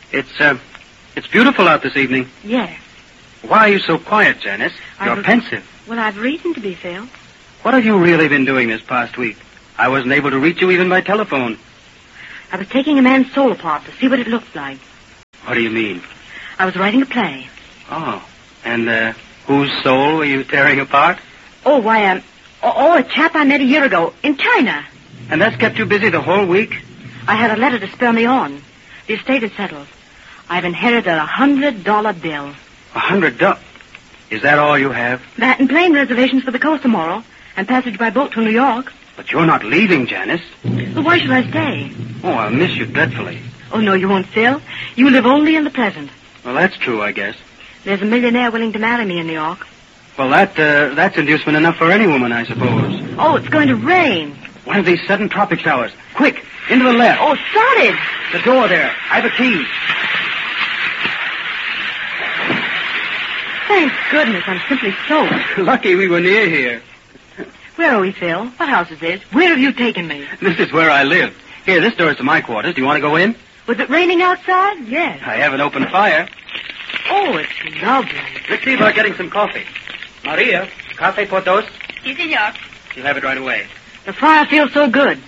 It's beautiful out this evening. Yes. Why are you so quiet, Janice? You're pensive. Well, I've reason to be, Phil. What have you really been doing this past week? I wasn't able to reach you even by telephone. I was taking a man's soul apart to see what it looked like. What do you mean? I was writing a play. Oh, and whose soul were you tearing apart? Oh, why, a chap I met a year ago in China. And that's kept you busy the whole week? I had a letter to spur me on. The estate is settled. I've inherited a $100 bill. $100? Is that all you have? That and plane reservations for the coast tomorrow, and passage by boat to New York. But you're not leaving, Janice. Well, why should I stay? Oh, I'll miss you dreadfully. Oh, no, you won't, Phil. You live only in the present. Well, that's true, I guess. There's a millionaire willing to marry me in New York. Well, that's inducement enough for any woman, I suppose. Oh, it's going to rain. One of these sudden tropic showers. Quick, into the left. Oh, started. The door there. I have a key. Thank goodness, I'm simply soaked. Lucky we were near here. Where are we, Phil? What house is this? Where have you taken me? This is where I live. Here, this door is to my quarters. Do you want to go in? Was it raining outside? Yes. I have an open fire. Oh, it's lovely. Let's see about getting some coffee. Maria, café por dos? Si, senor. You'll have it right away. The fire feels so good.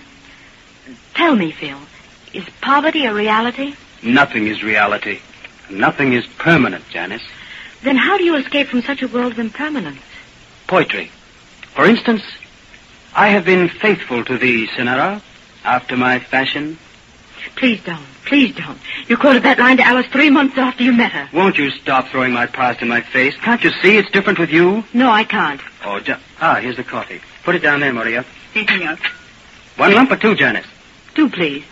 Tell me, Phil, is poverty a reality? Nothing is reality. Nothing is permanent, Janice. Then how do you escape from such a world of impermanence? Poetry. For instance, I have been faithful to thee, Sinara, after my fashion. Please don't. Please don't. You quoted that line to Alice 3 months after you met her. Won't you stop throwing my past in my face? Can't you see it's different with you? No, I can't. Oh, here's the coffee. Put it down there, Maria. Si, senor. 1 lump or 2, Janice? 2, please.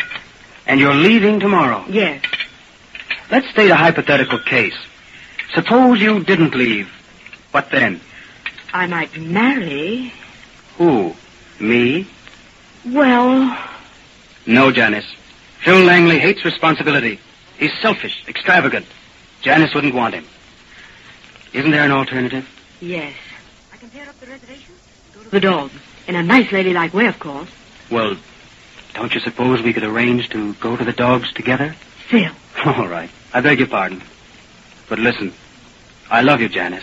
And you're leaving tomorrow? Yes. Let's state a hypothetical case. Suppose you didn't leave. What then? I might marry. Who? Me? Well... No, Janice. Phil Langley hates responsibility. He's selfish, extravagant. Janice wouldn't want him. Isn't there an alternative? Yes. I can tear up the reservation, go to the dog. In a nice ladylike way, of course. Well, don't you suppose we could arrange to go to the dogs together? Phil. All right. I beg your pardon. But listen, I love you, Janice.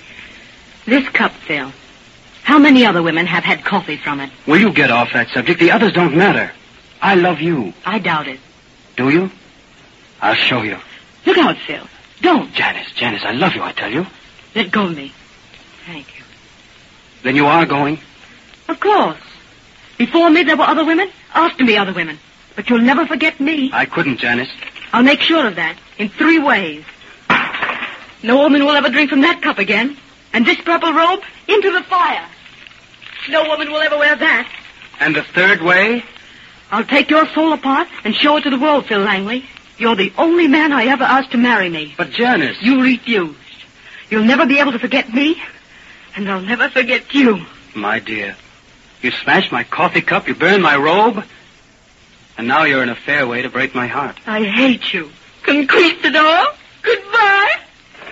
This cup, Phil. How many other women have had coffee from it? Will you get off that subject? The others don't matter. I love you. I doubt it. Do you? I'll show you. Look out, Phil. Don't. Janice, I love you, I tell you. Let go of me. Thank you. Then you are going? Of course. Before me, there were other women. After me, other women. But you'll never forget me. I couldn't, Janice. I'll make sure of that in 3 ways. No woman will ever drink from that cup again. And this purple robe, into the fire. No woman will ever wear that. And the 3rd way? I'll take your soul apart and show it to the world, Phil Langley. You're the only man I ever asked to marry me. But, Janice... You refused. You'll never be able to forget me, and I'll never forget you. My dear, you smashed my coffee cup, you burned my robe, and now you're in a fair way to break my heart. I hate you. Conquistador, goodbye.